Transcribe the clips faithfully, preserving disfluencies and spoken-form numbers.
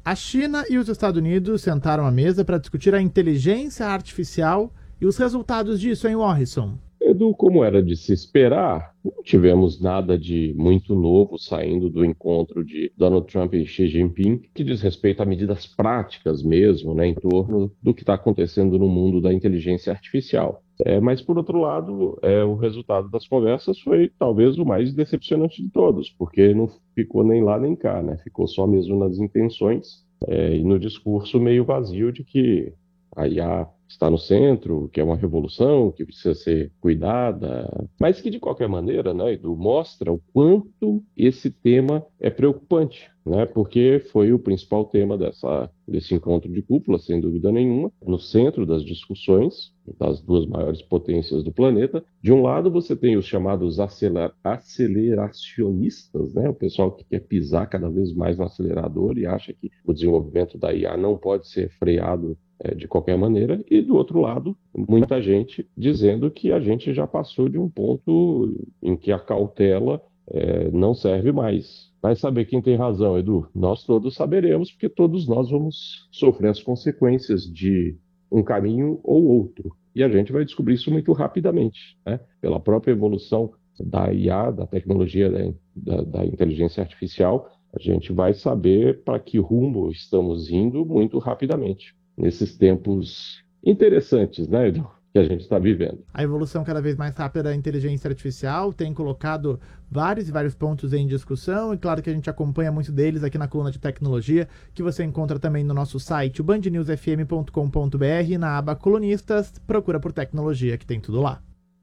A China e os Estados Unidos sentaram à mesa para discutir a inteligência artificial e os resultados disso, hein, Warrison? Edu, como era de se esperar, não tivemos nada de muito novo saindo do encontro de Donald Trump e Xi Jinping, que diz respeito a medidas práticas mesmo, né, em torno do que está acontecendo no mundo da inteligência artificial. É, mas, por outro lado, é, o resultado das conversas foi talvez o mais decepcionante de todos, porque não ficou nem lá nem cá, né? Ficou só mesmo nas intenções é, e no discurso meio vazio de que a I A está no centro, que é uma revolução, que precisa ser cuidada, mas que, de qualquer maneira, né, Edu, mostra o quanto esse tema é preocupante, né, porque foi o principal tema dessa, desse encontro de cúpula, sem dúvida nenhuma, no centro das discussões das duas maiores potências do planeta. De um lado, você tem os chamados aceler- aceleracionistas, né, o pessoal que quer pisar cada vez mais no acelerador e acha que o desenvolvimento da I A não pode ser freado É, de qualquer maneira, e do outro lado, muita gente dizendo que a gente já passou de um ponto em que a cautela é, não serve mais. Vai saber quem tem razão, Edu? Nós todos saberemos, porque todos nós vamos sofrer as consequências de um caminho ou outro. E a gente vai descobrir isso muito rapidamente, né? Pela própria evolução da I A, da tecnologia da, da, da inteligência artificial, a gente vai saber para que rumo estamos indo muito rapidamente. Nesses tempos interessantes, né, Edu, que a gente está vivendo. A evolução cada vez mais rápida da inteligência artificial tem colocado vários e vários pontos em discussão, e claro que a gente acompanha muito deles aqui na coluna de tecnologia, que você encontra também no nosso site, o band news f m ponto com ponto b r, na aba colunistas, procura por tecnologia, que tem tudo lá.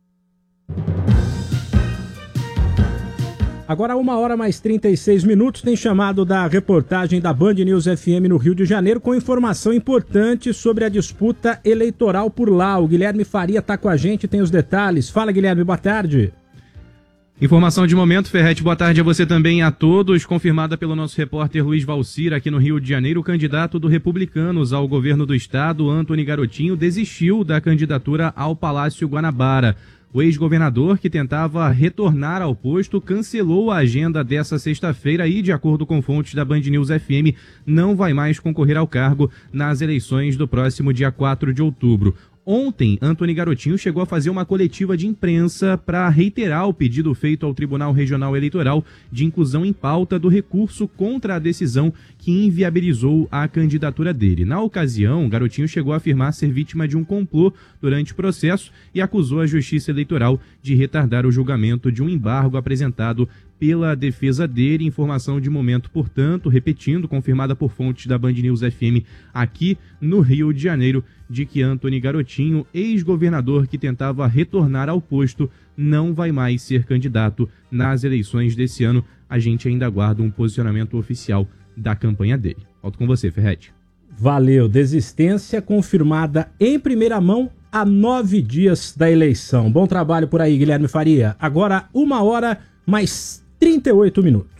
Agora, uma hora mais trinta e seis minutos, tem chamado da reportagem da Band News F M no Rio de Janeiro com informação importante sobre a disputa eleitoral por lá. O Guilherme Faria está com a gente, tem os detalhes. Fala, Guilherme, boa tarde. Informação de momento, Ferretti, boa tarde a você também e a todos. Confirmada pelo nosso repórter Luiz Valcir aqui no Rio de Janeiro, o candidato do Republicanos ao governo do estado, Antony Garotinho, desistiu da candidatura ao Palácio Guanabara. O ex-governador, que tentava retornar ao posto, cancelou a agenda dessa sexta-feira e, de acordo com fontes da Band News F M, não vai mais concorrer ao cargo nas eleições do próximo dia quatro de outubro. Ontem, Antony Garotinho chegou a fazer uma coletiva de imprensa para reiterar o pedido feito ao Tribunal Regional Eleitoral de inclusão em pauta do recurso contra a decisão que inviabilizou a candidatura dele. Na ocasião, Garotinho chegou a afirmar ser vítima de um complô durante o processo e acusou a Justiça Eleitoral de retardar o julgamento de um embargo apresentado pela defesa dele. Informação de momento, portanto, repetindo, confirmada por fontes da Band News F M aqui no Rio de Janeiro, de que Antony Garotinho, ex-governador que tentava retornar ao posto, não vai mais ser candidato nas eleições desse ano. A gente ainda aguarda um posicionamento oficial da campanha dele. Volto com você, Ferretti. Valeu. Desistência confirmada em primeira mão a nove dias da eleição. Bom trabalho por aí, Guilherme Faria. Agora, uma hora mais trinta e oito minutos.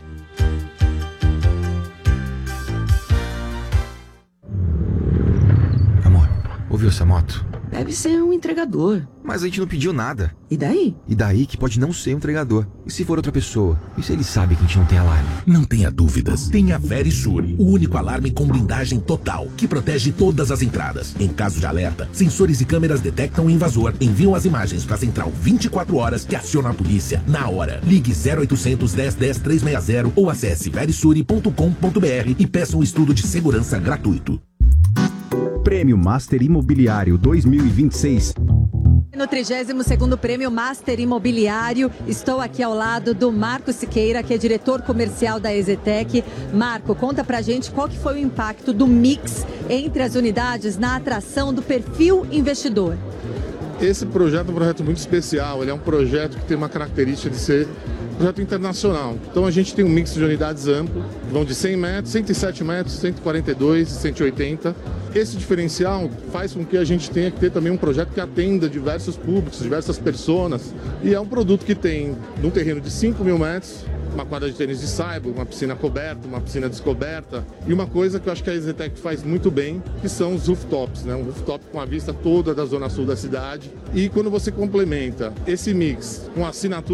Amor, ouviu essa moto? Deve ser um entregador. Mas a gente não pediu nada. E daí? E daí que pode não ser um entregador. E se for outra pessoa? E se ele sabe que a gente não tem alarme? Não tenha dúvidas. Tem a Verisure, o único alarme com blindagem total, que protege todas as entradas. Em caso de alerta, sensores e câmeras detectam o invasor, enviam as imagens para a central vinte e quatro horas que aciona a polícia na hora. Ligue zero oitocentos, dez, dez, trezentos e sessenta ou acesse verisure ponto com ponto b r e peça um estudo de segurança gratuito. Prêmio Master Imobiliário dois mil e vinte e seis. No trigésimo segundo Prêmio Master Imobiliário, estou aqui ao lado do Marco Siqueira, que é diretor comercial da EZTEC. Marco, conta pra gente qual que foi o impacto do mix entre as unidades na atração do perfil investidor. Esse projeto é um projeto muito especial, ele é um projeto que tem uma característica de ser um projeto internacional. Então a gente tem um mix de unidades amplo, vão de cem metros, cento e sete metros, cento e quarenta e dois, cento e oitenta. Esse diferencial faz com que a gente tenha que ter também um projeto que atenda diversos públicos, diversas pessoas. E é um produto que tem, num terreno de cinco mil metros, uma quadra de tênis de saibro, uma piscina coberta, uma piscina descoberta. E uma coisa que eu acho que a EZTEC faz muito bem, que são os rooftops, né? Um rooftop com a vista toda da zona sul da cidade. E quando você complementa esse mix com assinatura